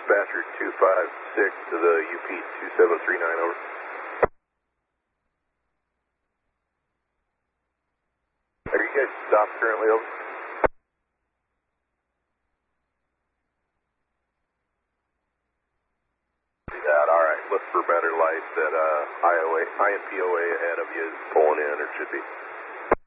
Dispatcher 256 to the UP 2739, over. Are you guys stopped currently, over? Alright, look for better lights that IMPOA ahead of you is pulling in, or should be.